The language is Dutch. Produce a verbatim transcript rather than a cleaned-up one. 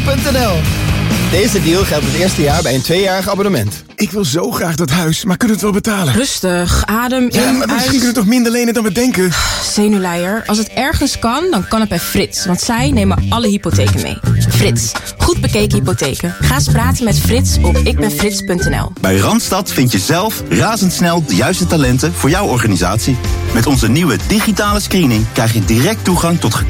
punt n l. Deze deal geldt het eerste jaar bij een tweejarig abonnement. Ik wil zo graag dat huis, maar kunnen we het wel betalen? Rustig, adem in, ja, maar uit. misschien kunnen we toch minder lenen dan we denken? Zenuwleier, als het ergens kan, dan kan het bij Frits. Want zij nemen alle hypotheken mee. Frits, goed bekeken hypotheken. Ga eens praten met Frits op ikbenfrits punt n l. Bij Randstad vind je zelf razendsnel de juiste talenten voor jouw organisatie. Met onze nieuwe digitale screening krijg je direct toegang tot